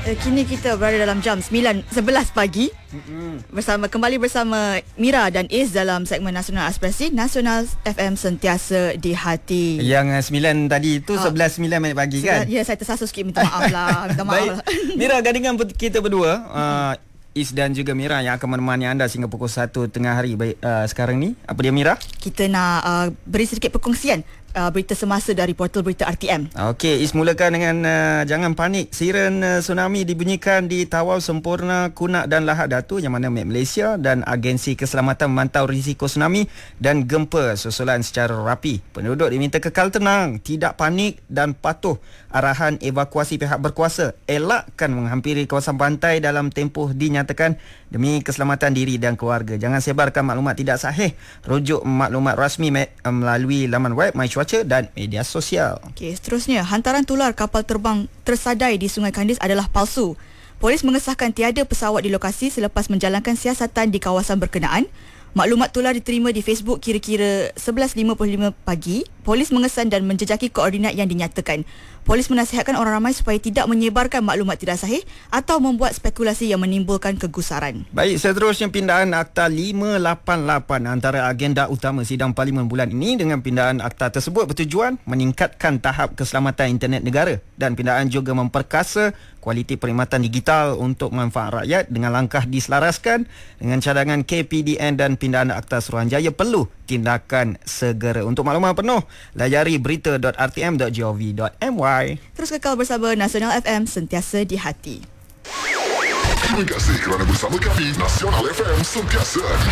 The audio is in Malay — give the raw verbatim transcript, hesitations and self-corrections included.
Uh, kini kita berada dalam jam sembilan sebelas pagi. Mm-hmm. Bersama kembali bersama Mira dan Iz dalam segmen Nasional Aspirasi Nasional F M Sentiasa di Hati. Yang uh, sembilan tadi tu uh, sebelas sembilan minit pagi kan? Ya, saya tersasul sikit, minta maaf lah. Minta maaf lah. Mira, gandingan kita berdua, uh, Is dan juga Mira yang akan menemani anda sehingga pukul satu tengah hari. Baik, uh, sekarang ni apa dia, Mira? Kita nak uh, beri sedikit perkongsian uh, berita semasa dari portal berita R T M. Okey, Is mulakan dengan uh, jangan panik. Siren uh, tsunami dibunyikan di Tawau, Semporna, Kunak dan Lahad Datu, yang mana Met Malaysia dan Agensi Keselamatan memantau risiko tsunami dan gempa susulan secara rapi. Penduduk diminta kekal tenang, tidak panik dan patuh arahan evakuasi pihak berkuasa. Elakkan menghampiri kawasan pantai dalam tempoh dinyatakan demi keselamatan diri dan keluarga. Jangan sebarkan maklumat tidak sahih. Rujuk maklumat rasmi melalui laman web, MyCuaca dan media sosial. Okey, seterusnya, hantaran tular kapal terbang tersadai di Sungai Kandis adalah palsu. Polis mengesahkan tiada pesawat di lokasi selepas menjalankan siasatan di kawasan berkenaan. Maklumat tular diterima di Facebook kira-kira sebelas lima puluh lima pagi. Polis mengesan dan menjejaki koordinat yang dinyatakan. Polis menasihatkan orang ramai supaya tidak menyebarkan maklumat tidak sahih atau membuat spekulasi yang menimbulkan kegusaran. Baik, seterusnya pindaan Akta lima lapan lapan. Antara agenda utama sidang Parlimen bulan ini dengan pindaan Akta tersebut bertujuan meningkatkan tahap keselamatan internet negara, dan pindaan juga memperkasa kualiti perkhidmatan digital untuk manfaat rakyat dengan langkah diselaraskan dengan cadangan K P D N, dan pindaan Akta Suruhanjaya perlu tindakan segera. Untuk makluman penuh, layari berita dot r t m dot gov dot m y. Terus kekal bersama Nasional F M, Sentiasa di Hati. Terima kasih kerana bersama kami. Nasional F M, Sentiasa di